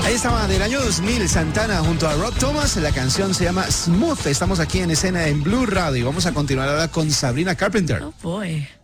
Ahí estaba del año 2000, Santana junto a Rob Thomas. La canción se llama Smooth. Estamos aquí en escena en Blue Radio y vamos a continuar ahora con Sabrina Carpenter. Oh boy.